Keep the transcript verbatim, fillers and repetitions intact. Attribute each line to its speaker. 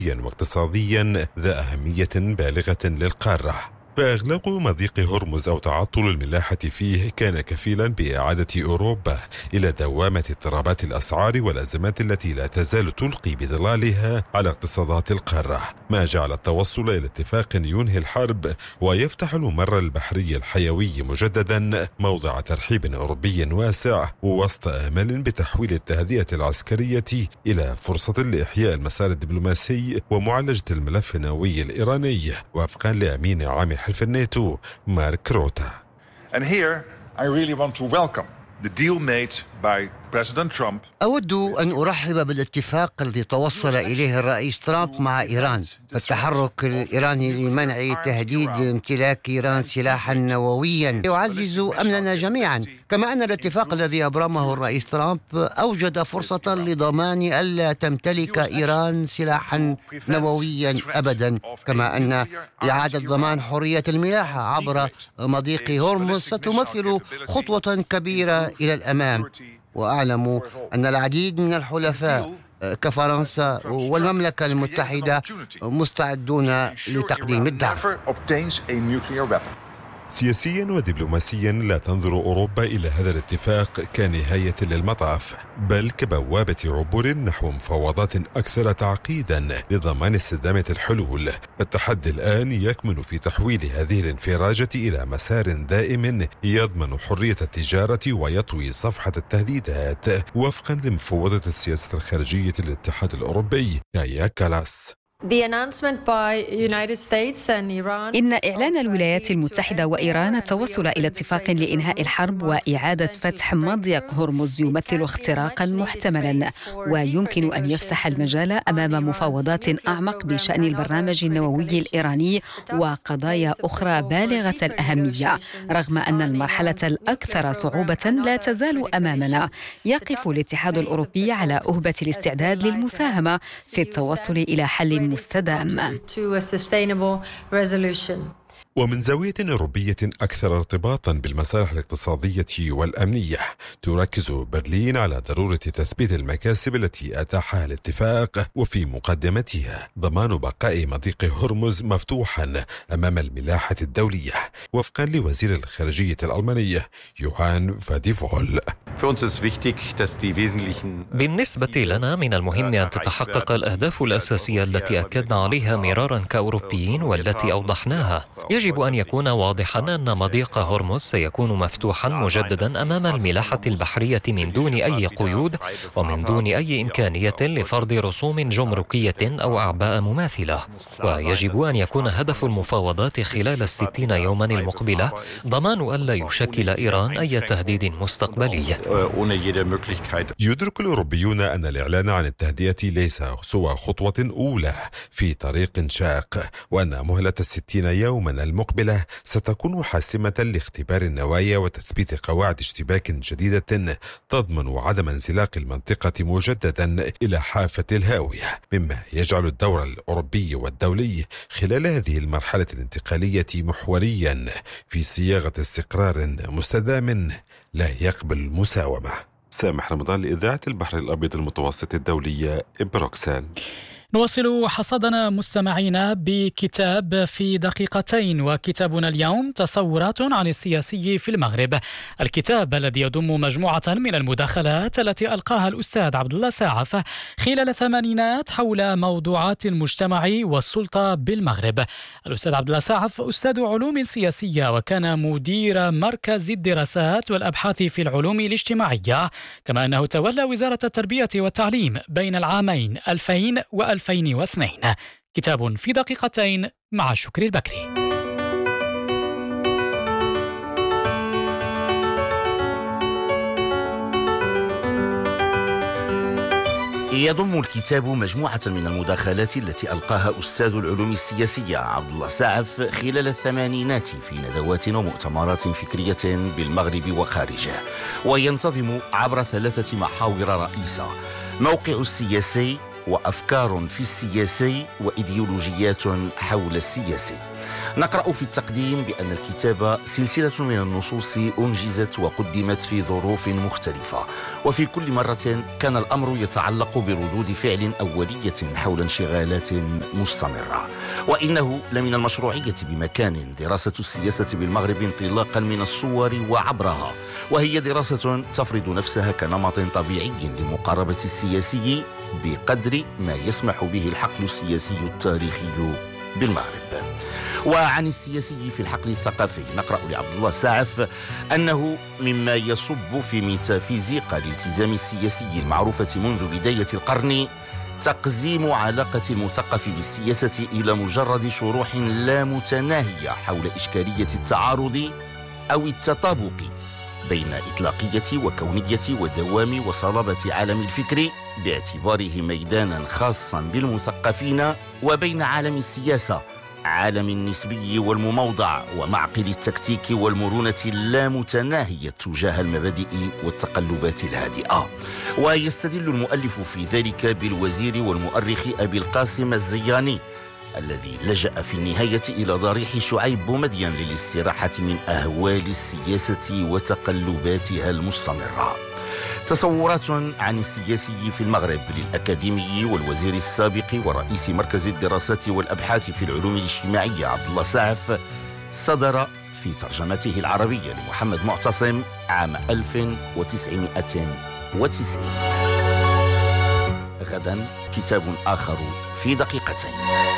Speaker 1: واقتصاديا ذا أهمية بالغة للقارة. فإغلاق مضيق هرمز أو تعطل الملاحة فيه كان كفيلا بإعادة أوروبا إلى دوامة اضطرابات الأسعار والأزمات التي لا تزال تلقي بظلالها على اقتصادات القارة، ما جعل التوصل إلى اتفاق ينهي الحرب ويفتح الممر البحري الحيوي مجددا موضع ترحيب أوروبي واسع، وسط آمل بتحويل التهدئة العسكرية إلى فرصة لإحياء المسار الدبلوماسي ومعالجة الملف النووي الإيراني، وفقا لأمين عام حلف الناتو مارك روتا.
Speaker 2: And here I really want to welcome the deal made by President Trump.
Speaker 3: أود أن أرحب بالاتفاق الذي توصل إليه الرئيس ترامب مع إيران. التحرك الإيراني لمنع تهديد امتلاك إيران سلاحا نوويا يعزز أمننا جميعا، كما أن الاتفاق الذي أبرمه الرئيس ترامب أوجد فرصة لضمان ألا تمتلك إيران سلاحا نوويا أبدا، كما أن إعادة ضمان حرية الملاحة عبر مضيق هرمز ستمثل خطوة كبيرة إلى الأمام. وأعلم أن العديد من الحلفاء كفرنسا والمملكة المتحدة مستعدون لتقديم الدعم.
Speaker 1: سياسيا ودبلوماسيا لا تنظر أوروبا إلى هذا الاتفاق كنهاية للمطاف، بل كبوابة عبور نحو مفاوضات أكثر تعقيدا لضمان استدامة الحلول. التحدي الآن يكمن في تحويل هذه الانفراجة إلى مسار دائم يضمن حرية التجارة ويطوي صفحة التهديدات، وفقا لمفوضة السياسة الخارجية للاتحاد الأوروبي كايا كالاس.
Speaker 4: إن إعلان الولايات المتحدة وإيران التوصل إلى اتفاق لإنهاء الحرب وإعادة فتح مضيق هرمز يمثل اختراقا محتملا، ويمكن أن يفسح المجال أمام مفاوضات أعمق بشأن البرنامج النووي الإيراني وقضايا أخرى بالغة الأهمية. رغم أن المرحلة الأكثر صعوبة لا تزال أمامنا، يقف الاتحاد الأوروبي على أهبة الاستعداد للمساهمة في التوصل إلى حل مستدام.
Speaker 1: ومن زاوية أوروبية أكثر ارتباطا بالمصالح الاقتصادية والأمنية، تركز برلين على ضرورة تثبيت المكاسب التي أتاحها الاتفاق، وفي مقدمتها ضمان بقاء مضيق هرمز مفتوحا أمام الملاحة الدولية، وفقا لوزير الخارجية الألماني يوهان فاديفول.
Speaker 5: بالنسبة لنا من المهم أن تتحقق الأهداف الأساسية التي أكدنا عليها مرارا كأوروبيين والتي أوضحناها. يجب أن يكون واضحا أن مضيق هرمز سيكون مفتوحا مجددا أمام الملاحة البحرية من دون أي قيود ومن دون أي إمكانية لفرض رسوم جمركية أو أعباء مماثلة. ويجب أن يكون هدف المفاوضات خلال الستين يوما المقبلة ضمان ألا يشكل إيران أي تهديد مستقبلي.
Speaker 1: يدرك الأوروبيون أن الإعلان عن التهدئة ليس سوى خطوة أولى في طريق شاق، وأن مهلة الستين يوما المقبلة ستكون حاسمة لاختبار النوايا وتثبيت قواعد اشتباك جديدة تضمن عدم انزلاق المنطقة مجددا إلى حافة الهاوية، مما يجعل الدور الأوروبي والدولي خلال هذه المرحلة الانتقالية محوريا في صياغة استقرار مستدام لا يقبل المساومة. سامح رمضان لإذاعة البحر الأبيض المتوسط الدولية، بروكسل.
Speaker 6: نواصل حصادنا مستمعينا بكتاب في دقيقتين، وكتابنا اليوم تصورات عن السياسي في المغرب. الكتاب الذي يضم مجموعة من المداخلات التي ألقاها الأستاذ عبد الله ساعف خلال الثمانينات حول موضوعات المجتمع والسلطة بالمغرب. الأستاذ عبد الله ساعف أستاذ علوم سياسية، وكان مدير مركز الدراسات والأبحاث في العلوم الاجتماعية، كما أنه تولى وزارة التربية والتعليم بين العامين ألفين وألفين واثنين. كتاب في دقيقتين مع شكري البكري.
Speaker 7: يضم الكتاب مجموعة من المداخلات التي ألقاها أستاذ العلوم السياسية عبد الله ساعف خلال الثمانينات في ندوات ومؤتمرات فكرية بالمغرب وخارجه، وينتظم عبر ثلاثة محاور رئيسة: موقع السياسي، وأفكار في السياسي، وإيديولوجيات حول السياسي. نقرأ في التقديم بأن الكتاب سلسلة من النصوص أنجزت وقدمت في ظروف مختلفة، وفي كل مرة كان الأمر يتعلق بردود فعل أولية حول انشغالات مستمرة. وإنه لمن المشروعية بمكان دراسة السياسة بالمغرب انطلاقا من الصور وعبرها، وهي دراسة تفرض نفسها كنمط طبيعي للمقاربة السياسي بقدر ما يسمح به الحقل السياسي التاريخي بالمغرب. وعن السياسي في الحقل الثقافي نقرأ لعبد الله ساعف أنه مما يصب في ميتافيزيقا الالتزام السياسي المعروفة منذ بداية القرن تقزيم علاقة المثقف بالسياسة إلى مجرد شروح لا متناهية حول إشكالية التعارض أو التطابق بين إطلاقية وكونية ودوام وصلابة عالم الفكر باعتباره ميدانا خاصا بالمثقفين، وبين عالم السياسة عالم النسبي والمموضع ومعقل التكتيك والمرونة اللامتناهية تجاه المبادئ والتقلبات الهادئة. ويستدل المؤلف في ذلك بالوزير والمؤرخ أبي القاسم الزياني الذي لجأ في النهاية إلى ضريح شعيب بومدين للاستراحة من أهوال السياسة وتقلباتها المستمرة. تصورات عن السياسي في المغرب للأكاديمي والوزير السابق ورئيس مركز الدراسات والأبحاث في العلوم الاجتماعية عبد الله ساعف صدر في ترجمته العربية لمحمد معتصم عام ألف وتسعمائة وتسعين. غدا كتاب آخر في دقيقتين.